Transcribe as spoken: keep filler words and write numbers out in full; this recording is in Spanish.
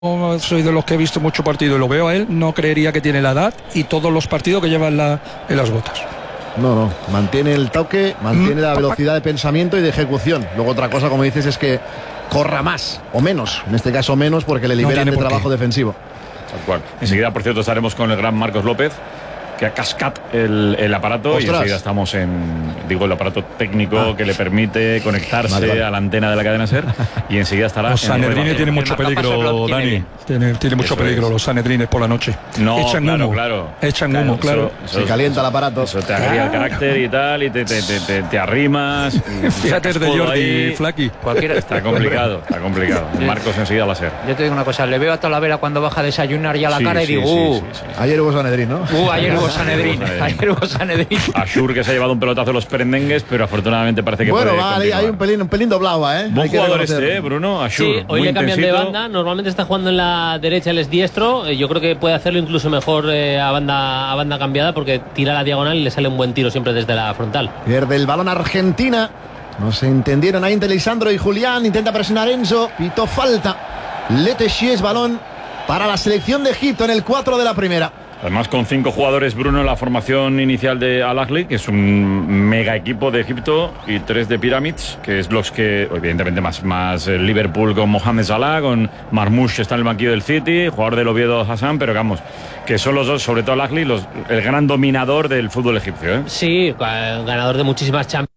soy de los que he visto mucho partido y lo veo a él, no creería que tiene la edad y todos los partidos que lleva en, la, en las botas. No, no, mantiene el toque, mantiene la velocidad de pensamiento y de ejecución. Luego otra cosa, como dices, es que corra más o menos, en este caso menos porque le liberan no de trabajo qué. defensivo. Tal cual. Enseguida, por cierto, estaremos con el gran Marcos López, que ha cascat el, el aparato. Ostras. Y enseguida estamos en, digo, el aparato técnico ah. que le permite conectarse vale, vale. a la antena de la cadena SER, y enseguida estará. Los sanedrines tienen mucho peligro, Dani. Tiene, tiene mucho peligro es. los sanedrines por la noche. No, echan claro, humo, claro. Echan claro, humo, claro. Eso, se calienta el aparato. Eso te agria el carácter y tal, y te, te, te, te, te arrimas. Fíjate de Jordi, Flaky. Cualquiera. Está complicado, está complicado. Sí. Marcos enseguida va a ser. Yo te digo una cosa, le veo a Talavera cuando baja a desayunar ya la sí, cara y sí, digo, uh, sí, sí, sí, sí. ayer hubo Sanedrín, ¿no? Uh, ayer hubo Sanedrín. Ashur, que se ha llevado un pelotazo de los perendengues, pero afortunadamente parece que bueno, puede vale, hay un pelín, un pelín doblado, ¿eh? Buen jugador este, ¿eh, Bruno? Ashur. Sí, hoy le cambian de banda. Normalmente está jugando en la derecha, él es diestro. Yo creo que puede hacerlo incluso mejor eh, a banda a banda cambiada, porque tira la diagonal y le sale un buen tiro siempre desde la frontal. Pierde el balón Argentina. No se entendieron ahí entre Lisandro y Julián. Intenta presionar Enzo. Pito falta. Letechies, balón para la selección de Egipto en el cuatro de la primera. Además, con cinco jugadores, Bruno, en la formación inicial de Al Ahly, que es un mega equipo de Egipto, y tres de Pyramids, que es los que, evidentemente, más, más Liverpool con Mohamed Salah, con Marmoush, está en el banquillo del City, jugador del Oviedo Hassan, pero vamos, que son los dos, sobre todo Al Ahly, los, el gran dominador del fútbol egipcio, ¿eh? Sí, ganador de muchísimas Champions.